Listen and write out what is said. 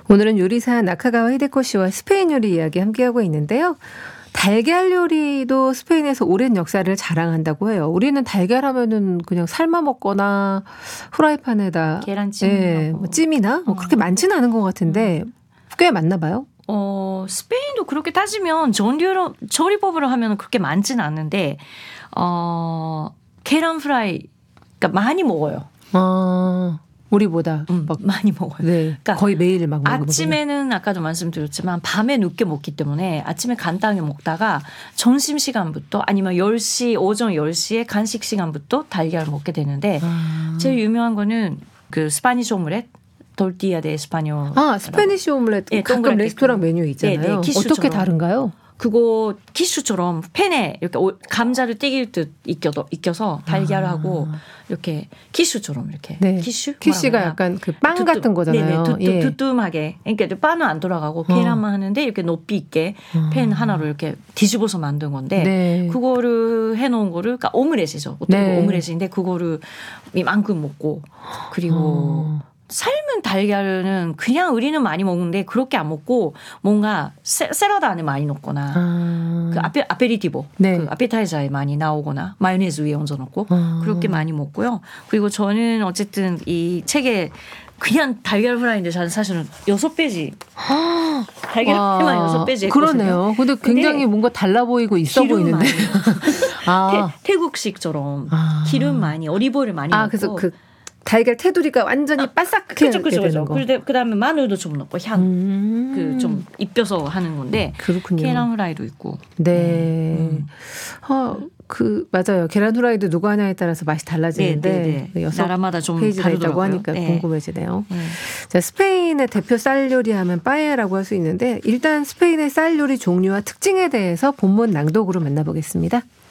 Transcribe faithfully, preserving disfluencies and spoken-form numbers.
오늘은 요리사 나카가와 히데코 씨와 스페인 요리 이야기 함께하고 있는데요. 달걀 요리도 스페인에서 오랜 역사를 자랑한다고 해요. 우리는 달걀 하면은 그냥 삶아 먹거나 후라이팬에다 계란찜, 예, 뭐 찜이나 뭐 그렇게 많지는 않은 것 같은데 꽤 많나 봐요. 어, 스페인도 그렇게 따지면 전류로 조리법으로 하면 그렇게 많지는 않는데 어, 계란 프라이 그러니까 많이 먹어요. 아, 우리보다 음, 막 많이 먹어요. 네, 그러니까 거의 매일 막 먹는 아침에는 아까도 말씀드렸지만 밤에 늦게 먹기 때문에 아침에 간단하게 먹다가 점심시간부터 아니면 열 시 오전 열 시에 간식 시간부터 달걀을 먹게 되는데 아. 제일 유명한 거는 그 스파니시 오믈렛 tortilla de español. 아, 스페니쉬 오믈렛 네, 가끔 동그랗게 레스토랑 그- 메뉴 있잖아요. 네, 네, 키슈처럼. 어떻게 다른가요? 그거 키슈처럼 팬에 이렇게 오- 감자를 튀길 듯 익혀서, 익혀서 달걀하고 아. 이렇게 키슈처럼 이렇게 네. 키슈 키슈가 뭐라고 하나? 약간 그 빵 두툼- 같은 거잖아요. 네네, 두툼, 예. 두툼하게. 그러니까 빵은 안 돌아가고 계란만 하는데 이렇게 높이 있게 팬 하나로 이렇게 뒤집어서 만든 건데 네. 그거를 해놓은 거를 그러니까 오믈렛이죠. 어떻게 네. 오믈렛인데 그거를 이만큼 먹고 그리고 어. 삶은 달걀은 그냥 우리는 많이 먹는데 그렇게 안 먹고 뭔가 세, 샐러드 안에 많이 넣거나 아. 그 아페, 아페리티보 네. 그 아페타이저에 많이 나오거나 마요네즈 위에 얹어 놓고 아. 그렇게 많이 먹고요. 그리고 저는 어쨌든 이 책에 그냥 달걀 프라이인데 저는 사실은 여섯 배지 달걀 프라이만 여섯 배지 했거든요. 그러네요. 근데 굉장히 근데 뭔가 달라 보이고 있어 기름 보이는데. 많이 아. 태, 태국식처럼 아. 기름 많이 어리버를 많이 아, 넣고 그래서 그 달걀 테두리가 완전히 바삭하게 그렇죠, 그렇죠, 되는 그렇죠. 거. 그다음에 그다음에 마늘도 좀 넣고 향 음. 그 좀 입혀서 하는 건데 그렇군요. 계란 후라이도 있고. 네. 음. 어, 그 맞아요. 계란 후라이도 누구 하냐에 따라서 맛이 달라지는데 네, 네, 네. 그 여섯 나라마다 좀 페이지가 있다고 다르더라고요. 하니까 네. 궁금해지네요. 네. 자, 스페인의 대표 쌀 요리하면 빠에야라고 할 수 있는데 일단 스페인의 쌀 요리 종류와 특징에 대해서 본문 낭독으로 만나보겠습니다.